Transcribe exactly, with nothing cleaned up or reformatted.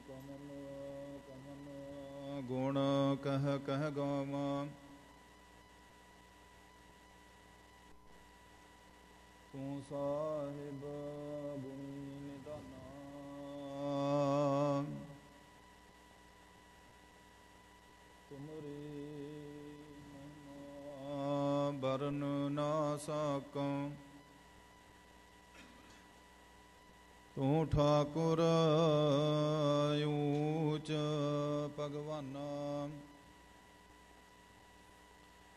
ਕਮਲ ਕਮਲ ਗੁਣ ਕਹਿ ਕਹਿ ਗਾਵਾਂ। ਤੂੰ ਸਾਹਿਬ ਗੁਣੀ ਨਿਧਾਨਾ, ਤੁਮਰੀ ਮਹਿਮਾ ਬਰਨ ਨਾ ਸਾਕਾਂ। ਤੂੰ ਠਾਕੁਰ ਊਚ ਭਗਵਾਨਾ,